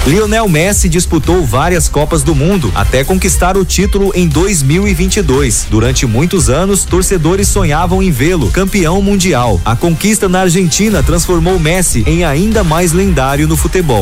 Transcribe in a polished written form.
Lionel Messi disputou várias Copas do Mundo até conquistar o título em 2022. Durante muitos anos, torcedores sonhavam em vê-lo campeão mundial. A conquista na Argentina transformou Messi em ainda mais lendário no futebol.